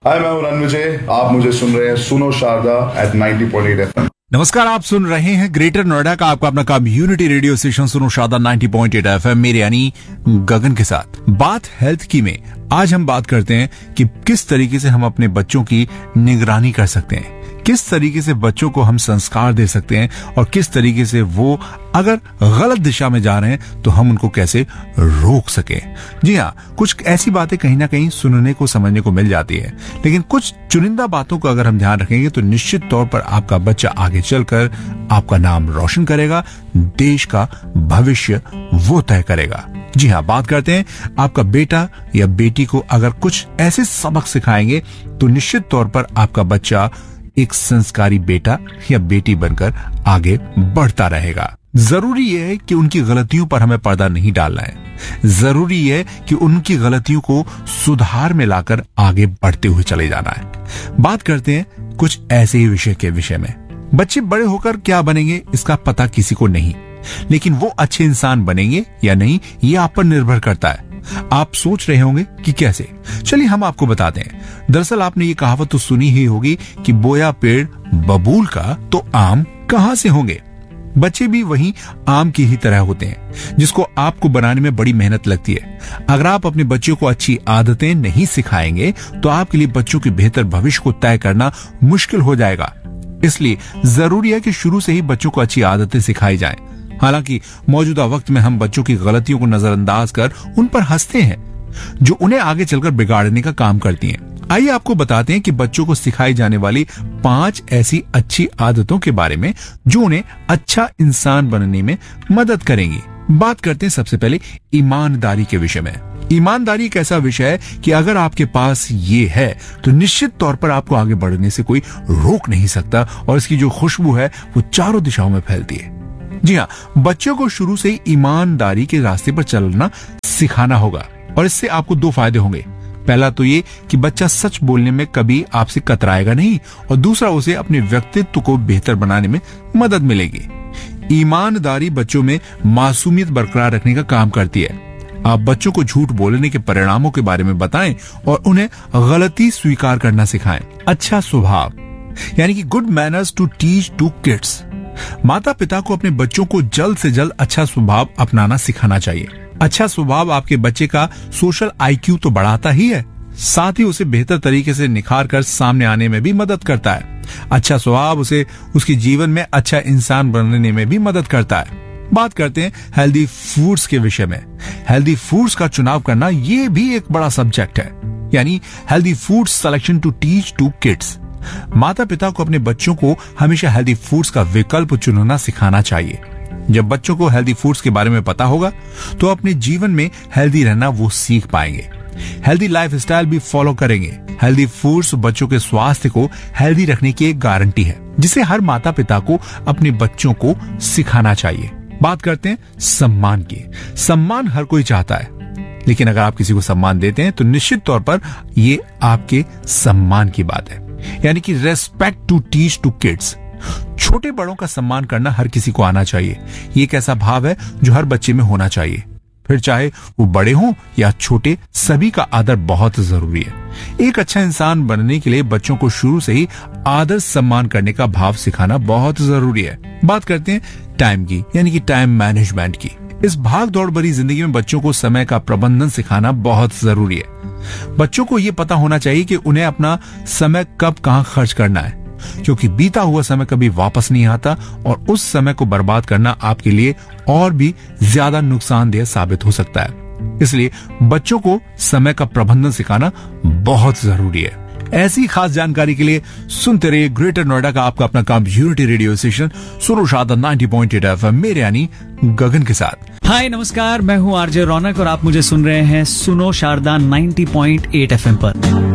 हाय, मैं हूं रणविजय। आप मुझे सुन रहे हैं सुनो शारदा एट 90.8 FM। नमस्कार, आप सुन रहे हैं ग्रेटर नोएडा का आपका अपना कम्युनिटी रेडियो स्टेशन सुनो शारदा 90.8 FM, मेरे यानी गगन के साथ। बात हेल्थ की में आज हम बात करते हैं कि किस तरीके से हम अपने बच्चों की निगरानी कर सकते हैं, किस तरीके से बच्चों को हम संस्कार दे सकते हैं और किस तरीके से वो अगर गलत दिशा में जा रहे हैं तो हम उनको कैसे रोक सकें। जी हाँ, कुछ ऐसी बातें कहीं ना कहीं सुनने को समझने को मिल जाती है, लेकिन कुछ चुनिंदा बातों को अगर हम ध्यान रखेंगे तो निश्चित तौर पर आपका बच्चा आगे चलकर आपका नाम रोशन करेगा, देश का भविष्य वो तय करेगा। जी हाँ, बात करते हैं आपका बेटा या बेटी को अगर कुछ ऐसे सबक सिखाएंगे तो निश्चित तौर पर आपका बच्चा एक संस्कारी बेटा या बेटी बनकर आगे बढ़ता रहेगा। जरूरी यह है कि उनकी गलतियों पर हमें पर्दा नहीं डालना है। जरूरी है कि उनकी गलतियों को सुधार में लाकर आगे बढ़ते हुए चले जाना है। बात करते हैं कुछ ऐसे ही विषय के विषय में। बच्चे बड़े होकर क्या बनेंगे इसका पता किसी को नहीं, लेकिन वो अच्छे इंसान बनेंगे या नहीं ये आप पर निर्भर करता है। आप सोच रहे होंगे कि कैसे, चलिए हम आपको बताते हैं। दरअसल आपने ये कहावत तो सुनी ही होगी कि बोया पेड़ बबूल का तो आम कहां से होंगे। बच्चे भी वही आम की ही तरह होते हैं जिसको आपको बनाने में बड़ी मेहनत लगती है। अगर आप अपने बच्चों को अच्छी आदतें नहीं सिखाएंगे तो आपके लिए बच्चों के बेहतर भविष्य को तय करना मुश्किल हो जाएगा। इसलिए जरूरी है कि शुरू से ही बच्चों को अच्छी आदतें सिखाई जाएं। हालांकि मौजूदा वक्त में हम बच्चों की गलतियों को नजरअंदाज कर उन पर हंसते हैं जो उन्हें आगे चलकर बिगाड़ने का काम करती हैं। आइए आपको बताते हैं कि बच्चों को सिखाई जाने वाली 5 ऐसी अच्छी आदतों के बारे में जो उन्हें अच्छा इंसान बनने में मदद करेंगी। बात करते हैं सबसे पहले ईमानदारी के विषय में। ईमानदारी एक ऐसा विषय है कि अगर आपके पास ये है तो निश्चित तौर पर आपको आगे बढ़ने से कोई रोक नहीं सकता और इसकी जो खुशबू है वो चारों दिशाओं में फैलती है। जी हाँ, बच्चों को शुरू से ही ईमानदारी के रास्ते पर चलना सिखाना होगा और इससे आपको 2 फायदे होंगे। पहला तो ये कि बच्चा सच बोलने में कभी आपसे कतराएगा नहीं और दूसरा उसे अपने व्यक्तित्व को बेहतर बनाने में मदद मिलेगी। ईमानदारी बच्चों में मासूमियत बरकरार रखने का काम करती है। आप बच्चों को झूठ बोलने के परिणामों के बारे में बताएं और उन्हें गलती स्वीकार करना सिखाएं। अच्छा स्वभाव यानी कि good manners to teach to kids. माता पिता को अपने बच्चों को जल्द से जल्द अच्छा स्वभाव अपनाना सिखाना चाहिए। अच्छा स्वभाव आपके बच्चे का सोशल IQ तो बढ़ाता ही है, साथ ही उसे बेहतर तरीके से निखार कर सामने आने में भी मदद करता है। अच्छा स्वभाव उसे उसके जीवन में अच्छा इंसान बनने में भी मदद करता है। बात करते हैं हेल्दी फूड्स के विषय में। हेल्दी फूड्स का चुनाव करना ये भी एक बड़ा सब्जेक्ट है, यानी healthy food selection to teach to kids. माता पिता को अपने बच्चों को हमेशा हेल्दी फूड्स का विकल्प चुनना सिखाना चाहिए। जब बच्चों को हेल्दी फूड्स के बारे में पता होगा तो अपने जीवन में हेल्दी रहना वो सीख पाएंगे, हेल्दी लाइफस्टाइल भी फॉलो करेंगे। हेल्दी फूड्स बच्चों के स्वास्थ्य को हेल्दी रखने की एक गारंटी है जिसे हर माता पिता को अपने बच्चों को सिखाना चाहिए। बात करते हैं सम्मान की। सम्मान हर कोई चाहता है, लेकिन अगर आप किसी को सम्मान देते हैं तो निश्चित तौर पर ये आपके सम्मान की बात है, यानी कि respect to teach to kids. छोटे बड़ों का सम्मान करना हर किसी को आना चाहिए। ये एक ऐसा भाव है जो हर बच्चे में होना चाहिए, फिर चाहे वो बड़े हों या छोटे, सभी का आदर बहुत जरूरी है। एक अच्छा इंसान बनने के लिए बच्चों को शुरू से ही आदर सम्मान करने का भाव सिखाना बहुत जरूरी है। बात करते हैं टाइम की, यानी कि टाइम मैनेजमेंट की। इस भाग दौड़ भरी जिंदगी में बच्चों को समय का प्रबंधन सिखाना बहुत जरूरी है। बच्चों को ये पता होना चाहिए कि उन्हें अपना समय कब कहां खर्च करना है, क्योंकि बीता हुआ समय कभी वापस नहीं आता और उस समय को बर्बाद करना आपके लिए और भी ज्यादा नुकसानदेह साबित हो सकता है। इसलिए बच्चों को समय का प्रबंधन सिखाना बहुत जरूरी है। ऐसी खास जानकारी के लिए सुनते रहिए ग्रेटर नोएडा का आपका अपना कम्युनिटी रेडियो स्टेशन सुनो शारदा 90.8 FM, मेरे यानी गगन के साथ। हाय नमस्कार, मैं हूँ आरजे रौनक और आप मुझे सुन रहे हैं सुनो शारदा 90.8 FM पर।